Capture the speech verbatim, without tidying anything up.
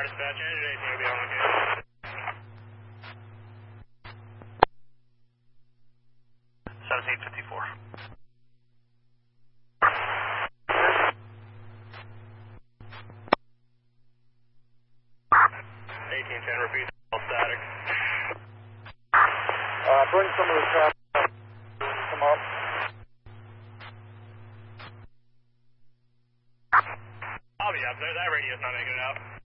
Fire dispatch, engine eighteen will be on location. seventeen fifty-four. eighteen ten, repeat, all static. Uh, bring some of the traffic. Come up. I'll be up there, that radio's not making it out.